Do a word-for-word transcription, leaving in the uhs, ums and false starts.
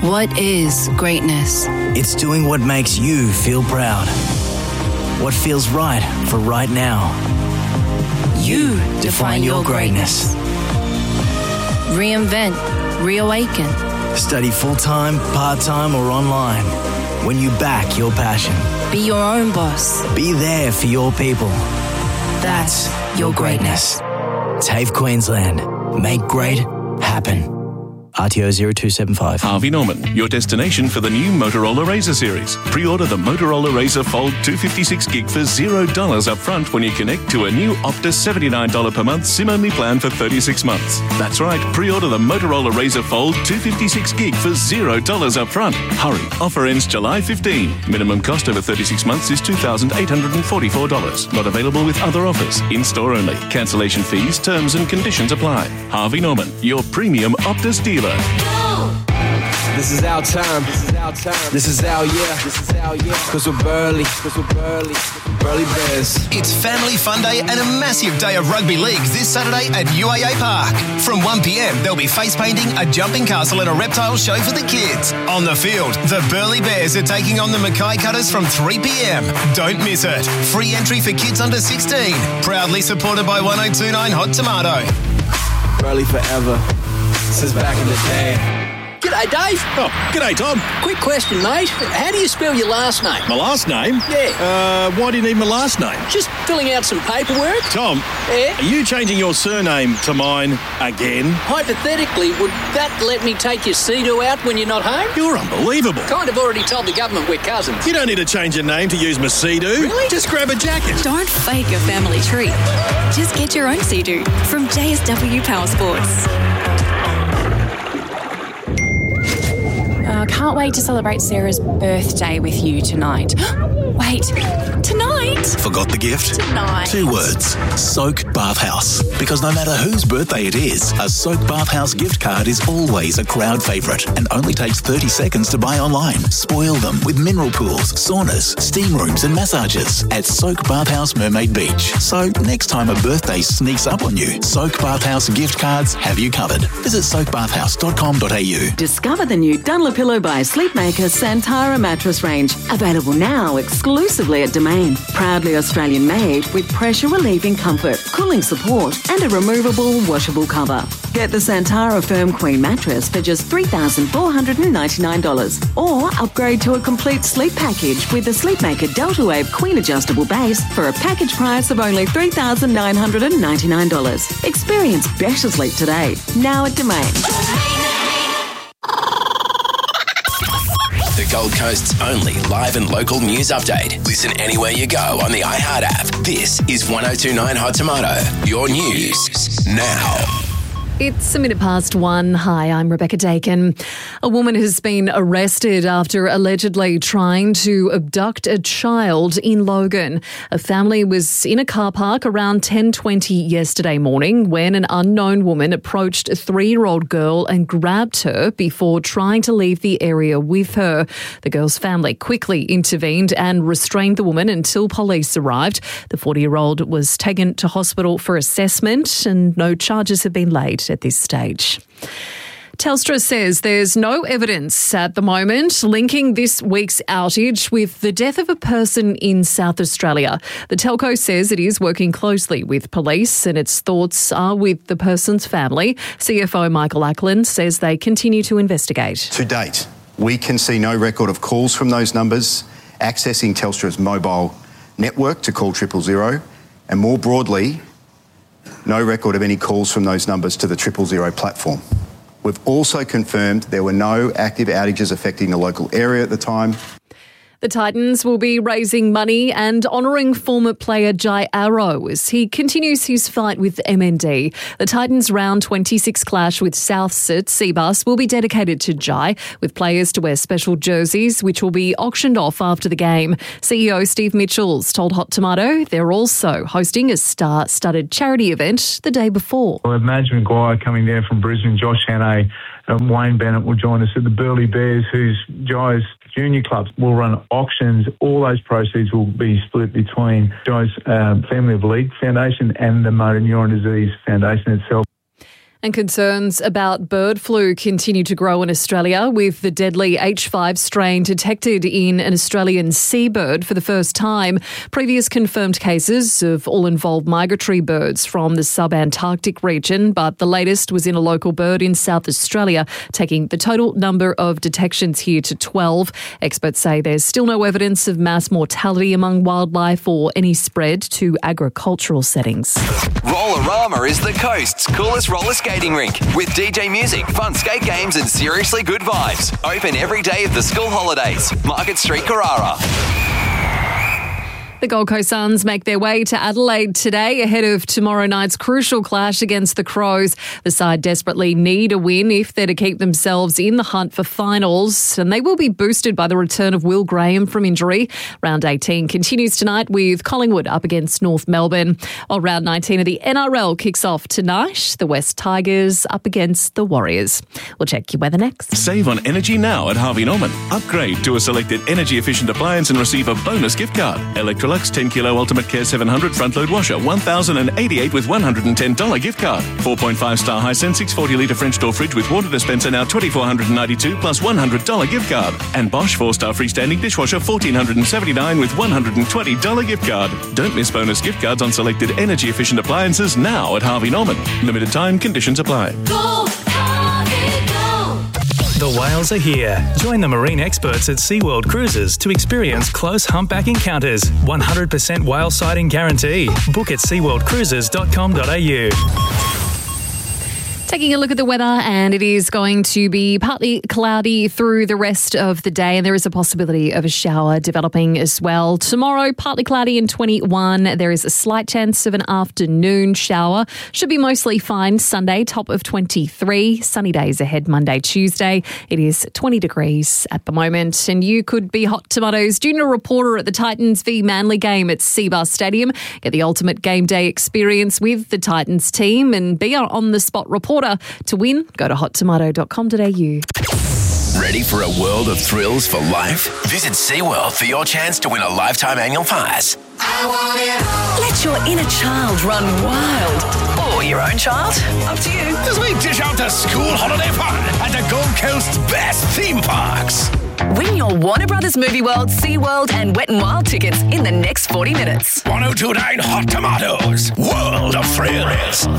What is greatness? It's doing what makes you feel proud. What feels right for right now. You define your greatness. Reinvent. Reawaken. Study full-time, part-time or online. When you back your passion. Be your own boss. Be there for your people. That's your greatness. TAFE Queensland. Make great happen. R T O zero two seven five. Harvey Norman, your destination for the new Motorola Razr series. Pre-order the Motorola Razr Fold two fifty-six gig for zero dollars up front when you connect to a new Optus seventy-nine dollars per month SIM-only plan for thirty-six months. That's right, pre-order the Motorola Razr Fold two fifty-six gig for zero dollars up front. Hurry, offer ends July fifteenth. Minimum cost over thirty-six months is two thousand eight hundred forty-four dollars. Not available with other offers. In-store only. Cancellation fees, terms and conditions apply. Harvey Norman, your premium Optus dealer. This is our time. This is our time. This is our year. This is our year. Cause we're Burleigh. Cause we're Burleigh. Burleigh Bears. It's Family Fun Day and a massive day of rugby league this Saturday at U A A Park. From one p.m, there'll be face painting, a jumping castle and a reptile show for the kids. On the field, the Burleigh Bears are taking on the Mackay Cutters from three p.m. Don't miss it. Free entry for kids under sixteen. Proudly supported by one oh two point nine Hot Tomato. Burleigh forever. Since back in the day. G'day, Dave. Oh, g'day, Tom. Quick question, mate. How do you spell your last name? My last name? Yeah. Uh, why do you need my last name? Just filling out some paperwork. Tom, Yeah? are you changing your surname to mine again? Hypothetically, would that let me take your C two out when you're not home? You're unbelievable. Kind of already told the government we're cousins. You don't need to change your name to use my Sea-Doo. Really? Just grab a jacket. Don't fake a family tree. Just get your own Sea-Doo from J S W Power Sports. Uh, can't wait to celebrate Sarah's birthday with you tonight. Wait, tonight? Forgot the gift? Tonight. Two words. Soak Bathhouse. Because no matter whose birthday it is, a Soak Bathhouse gift card is always a crowd favourite and only takes thirty seconds to buy online. Spoil them with mineral pools, saunas, steam rooms and massages at Soak Bathhouse Mermaid Beach. So next time a birthday sneaks up on you, Soak Bathhouse gift cards have you covered. Visit soak bathhouse dot com dot a u. Discover the new Dunlopillo by Sleepmaker Santara mattress range. Available now exclusively at Domain. Proudly Australian made with pressure relieving comfort, cooling support and a removable washable cover. Get the Santara Firm Queen mattress for just three thousand four hundred ninety-nine dollars or upgrade to a complete sleep package with the Sleepmaker Delta Wave Queen adjustable base for a package price of only three thousand nine hundred ninety-nine dollars. Experience better sleep today. Now at Domain. The Gold Coast's only live and local news update. Listen anywhere you go on the iHeart app. This is one oh two point nine Hot Tomato. Your news now. It's a minute past one. Hi, I'm Rebecca Dakin. A woman has been arrested after allegedly trying to abduct a child in Logan. A family was in a car park around ten twenty yesterday morning when an unknown woman approached a three-year-old girl and grabbed her before trying to leave the area with her. The girl's family quickly intervened and restrained the woman until police arrived. The forty-year-old was taken to hospital for assessment and no charges have been laid at this stage. Telstra says there's no evidence at the moment linking this week's outage with the death of a person in South Australia. The telco says it is working closely with police and its thoughts are with the person's family. C F O Michael Ackland says they continue to investigate. To date, we can see no record of calls from those numbers accessing Telstra's mobile network to call triple zero, and more broadly, no record of any calls from those numbers to the triple zero platform. We've also confirmed there were no active outages affecting the local area at the time. The Titans will be raising money and honouring former player Jai Arrow as he continues his fight with M N D. The Titans' round twenty-six clash with Souths at Seabus will be dedicated to Jai, with players to wear special jerseys which will be auctioned off after the game. C E O Steve Mitchells told Hot Tomato they're also hosting a star-studded charity event the day before. We'll have Madge Maguire coming down from Brisbane, Josh Hannay, and Wayne Bennett will join us at the Burleigh Bears, whose Jai's junior clubs will run auctions. All those proceeds will be split between Jai's um, Family of League Foundation and the Motor Neurone Disease Foundation itself. And concerns about bird flu continue to grow in Australia, with the deadly H five strain detected in an Australian seabird for the first time. Previous confirmed cases have all involved migratory birds from the sub-Antarctic region, but the latest was in a local bird in South Australia, taking the total number of detections here to twelve. Experts say there's still no evidence of mass mortality among wildlife or any spread to agricultural settings. Rollerama is the coast's coolest roller skating rink with D J music, fun skate games and seriously good vibes. Open every day of the school holidays. Market Street, Carrara. The Gold Coast Suns make their way to Adelaide today ahead of tomorrow night's crucial clash against the Crows. The side desperately need a win if they're to keep themselves in the hunt for finals, and they will be boosted by the return of Will Graham from injury. Round eighteen continues tonight with Collingwood up against North Melbourne. While round nineteen of the N R L kicks off tonight, the West Tigers up against the Warriors. We'll check your weather next. Save on energy now at Harvey Norman. Upgrade to a selected energy-efficient appliance and receive a bonus gift card. Electrolux ten kilo Ultimate Care seven hundred front load washer, one thousand eighty-eight with one hundred ten dollars gift card. four point five star Hisense six hundred forty litre French door fridge with water dispenser now two thousand four hundred ninety-two plus one hundred dollars gift card. And Bosch four star freestanding dishwasher one thousand four hundred seventy-nine with one hundred twenty dollars gift card. Don't miss bonus gift cards on selected energy efficient appliances now at Harvey Norman. Limited time conditions apply. Go, Harvey, go. The whales are here. Join the marine experts at SeaWorld Cruises to experience close humpback encounters. one hundred percent whale sighting guarantee. Book at sea world cruises dot com dot a u. Taking a look at the weather, and it is going to be partly cloudy through the rest of the day, and there is a possibility of a shower developing as well. Tomorrow, partly cloudy and twenty-one. There is a slight chance of an afternoon shower. Should be mostly fine. Sunday, top of twenty-three. Sunny days ahead Monday, Tuesday. It is twenty degrees at the moment, and you could be hot tomatoes. Junior reporter at the Titans v Manly game at Seabus Stadium. Get the ultimate game day experience with the Titans team and be our on-the-spot reporter. To win, go to hot tomato dot com dot a u. Ready for a world of thrills for life? Visit SeaWorld for your chance to win a lifetime annual pass. I want it all. Let your inner child run wild. Or your own child. Up to you. As we dish out the school holiday fun at the Gold Coast's best theme parks. Win your Warner Brothers Movie World, SeaWorld and Wet n Wild tickets in the next forty minutes. one oh two point nine Hot Tomatoes. World of thrills.